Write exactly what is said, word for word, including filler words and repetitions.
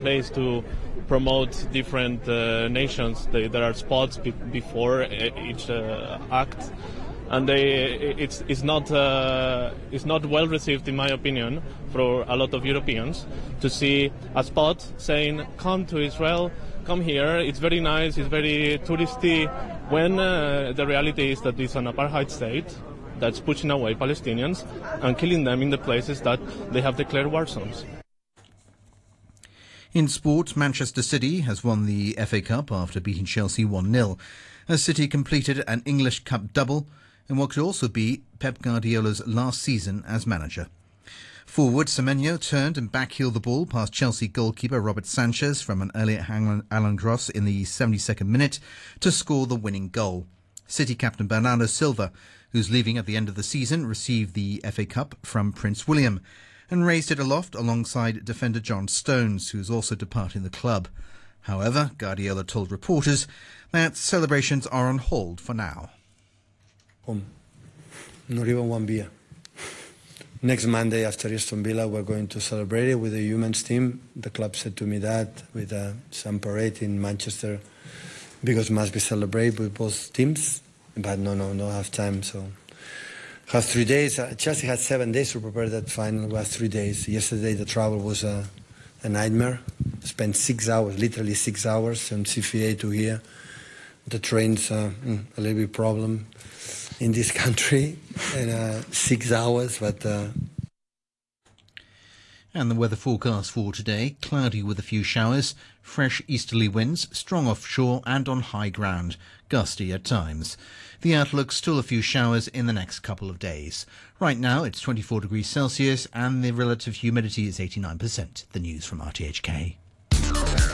Place to promote different uh, nations. They, there are spots be- before each uh, act, and they, it's it's not uh, it's not well received, in my opinion, for a lot of Europeans to see a spot saying "Come to Israel, come here. It's very nice. It's very touristy." When uh, the reality is that it's an apartheid state that's pushing away Palestinians and killing them in the places that they have declared war zones. In sport, Manchester City has won the F A Cup after beating Chelsea one nil, as City completed an English Cup double in what could also be Pep Guardiola's last season as manager. Forward, Semenyo turned and backheeled the ball past Chelsea goalkeeper Robert Sanchez from an earlier Alan Gross in the seventy-second minute to score the winning goal. City captain Bernardo Silva, who's leaving at the end of the season, received the F A Cup from Prince William and raised it aloft alongside defender John Stones, who is also departing the club. However, Guardiola told reporters that celebrations are on hold for now. Um, not even one beer. Next Monday after Aston Villa, we're going to celebrate it with the women's team. The club said to me that with uh, some parade in Manchester, because must be celebrated with both teams. But no, no, no have time, so... Have three days. Uh, Chelsea had seven days to prepare that final. We have three days. Yesterday the travel was a, a nightmare. Spent six hours, literally six hours from C F A to here. The train's uh, a little bit problem in this country, and uh, six hours, but. Uh... And the weather forecast for today: cloudy with a few showers, fresh easterly winds, strong offshore and on high ground, gusty at times. The outlook, still a few showers in the next couple of days. Right now it's twenty-four degrees Celsius and the relative humidity is eighty-nine percent. The news from R T H K.